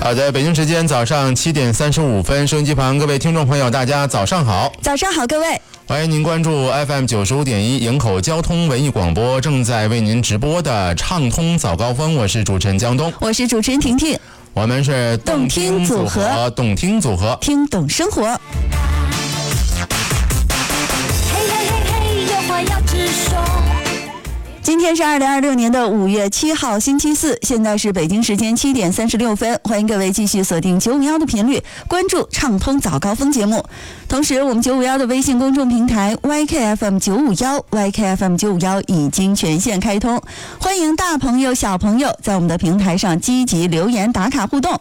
好的，北京时间早上7点35分，收音机旁各位听众朋友，大家早上好。 早上好，各位。 欢迎您关注 FM 95.1营口交通文艺广播正在为您直播的畅通早高峰，我是主持人江东， 我是主持人婷婷， 我们是动听组合， 动听组合， 听懂生活。 嘿嘿嘿嘿，有话要直说。 今天是2026年的5月7号星期四，现在是北京时间7点36分，欢迎各位继续锁定951的频率，关注畅通早高峰节目。同时我们951的微信公众平台 YKFM951 已经全线开通，欢迎大朋友小朋友在我们的平台上积极留言打卡互动。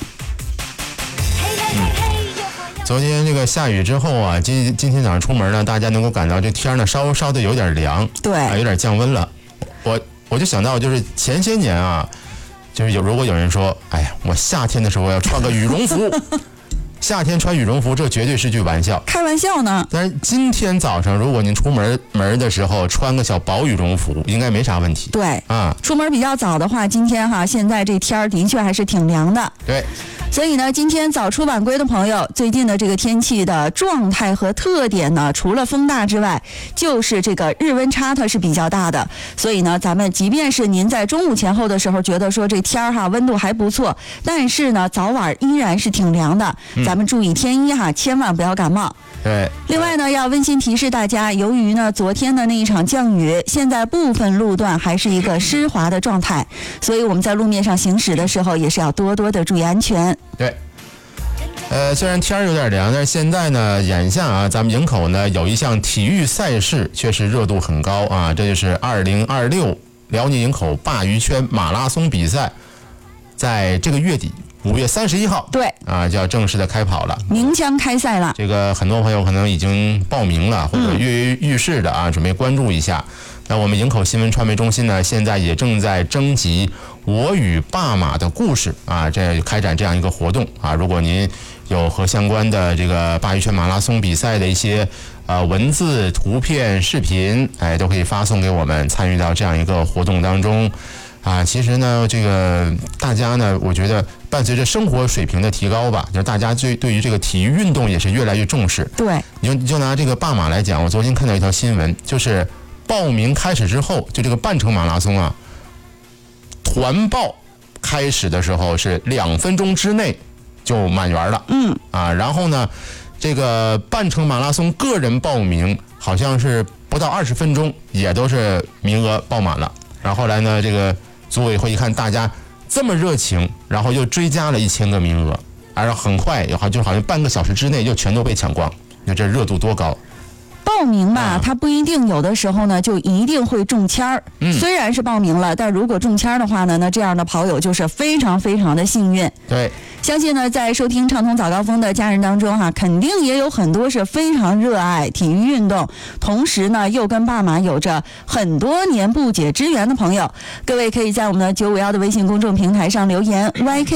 昨天这个下雨之后啊，今天早上出门呢，大家能够感到这天呢稍的有点凉， 对， 有点降温了。我就想到，就是前些年啊，就是如果有人说，哎呀，我夏天的时候要穿个羽绒服，夏天穿羽绒服，这绝对是句玩笑， 开玩笑呢。 但是今天早上，如果您出门的时候穿个小薄羽绒服，应该没啥问题。 对啊， 出门比较早的话，今天现在这天的确还是挺凉的。 对。 所以呢，今天早出晚归的朋友，最近的这个天气的状态和特点呢，除了风大之外，就是这个日温差它是比较大的。所以呢，咱们即便是您在中午前后的时候觉得说这天温度还不错，但是呢，早晚依然是挺凉的。咱们注意添衣千万不要感冒。 对。 另外呢，要温馨提示大家，由于呢昨天的那一场降雨，现在部分路段还是一个湿滑的状态，所以我们在路面上行驶的时候也是要多多的注意安全。 对。虽然天有点凉，但是现在呢，眼下啊，咱们营口呢有一项体育赛事却是热度很高啊，这就是2026辽宁营口鲅鱼圈马拉松比赛，在这个月底5月31号， 对啊，就要正式的开跑了， 鸣枪开赛了。 这个很多朋友可能已经报名了，或者跃跃欲试的啊，准备关注一下。那我们营口新闻传媒中心呢，现在也正在征集我与爸马的故事啊，这开展这样一个活动啊。如果您有和相关的这个鲅鱼圈马拉松比赛的一些文字、图片、视频，都可以发送给我们，参与到这样一个活动当中啊。其实呢，这个大家呢，我觉得伴随着生活水平的提高吧，就是大家对于这个体育运动也是越来越重视。 对， 你就拿这个鲅马来讲，我昨天看到一条新闻，就是报名开始之后，就这个半程马拉松啊，团报开始的时候是2分钟之内就满员了。然后呢，这个半程马拉松个人报名好像是不到20分钟，也都是名额爆满了。然后后来呢，这个组委会一看大家这么热情，然后又追加了1000个名额，然后很快就好像半个小时之内就全都被抢光，你看这热度多高。 报名吧，它不一定有的时候呢就一定会中签儿。虽然是报名了，但如果中签的话呢，那这样的跑友就是非常非常的幸运。 对， 相信呢，在收听畅通早高峰的家人当中肯定也有很多是非常热爱体育运动，同时呢又跟爸妈有着很多年不解之缘的朋友。各位可以在我们的951的微信公众平台上留言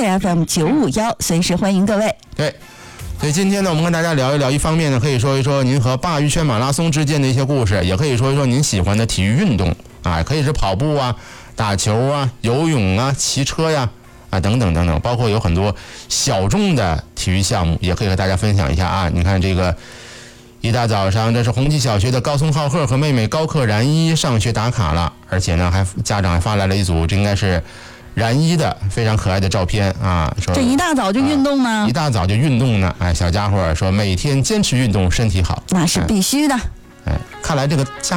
YKFM951，随时欢迎各位。 对。所以今天呢，我们跟大家聊一聊，一方面呢，可以说一说您和鲅鱼圈马拉松之间的一些故事，也可以说一说您喜欢的体育运动啊，可以是跑步啊、打球啊、游泳啊、骑车呀等等等等，包括有很多小众的体育项目，也可以和大家分享一下啊。你看这个一大早上，这是红旗小学的高松浩赫和妹妹高克然一上学打卡了，而且呢，家长还发来了一组，这应该是然一的非常可爱的照片啊，说这一大早就运动呢， 一大早就运动呢，小家伙说每天坚持运动身体好， 那是必须的。 看来这个家